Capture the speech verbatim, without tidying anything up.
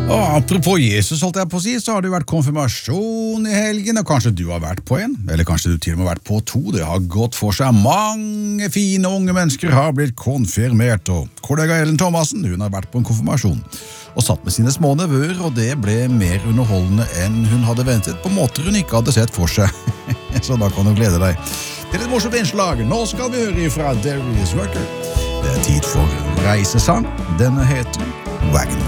Og apropos Jesus, holdt jeg på å si, så har det jo vært konfirmasjon i helgen, og kanskje du har vært på en, eller kanskje du til og med har vært på to. Det har gått for seg. Mange fine unge mennesker har blitt konfirmert, og kollega Ellen Thomasen, hun har vært på en konfirmasjon, og satt med sine små nevøer, og det ble mer underholdende enn hun hadde ventet, på måter hun ikke hadde sett for seg. Så da kan du glede deg til et morsomt innslag. Nå skal vi høre ifra Darius Rucker. Det er tid for reisesang. Denne heter Wagon